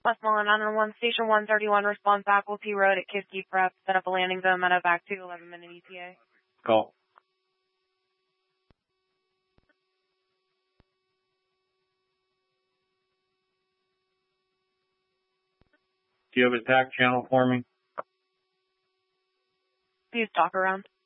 Westmoreland 911, Station 131, response Faculty Road at Kiski Prep. Set up a landing zone, medevac 2, 11-minute ETA. Call. Do you have a TAC channel for me? Please talk around.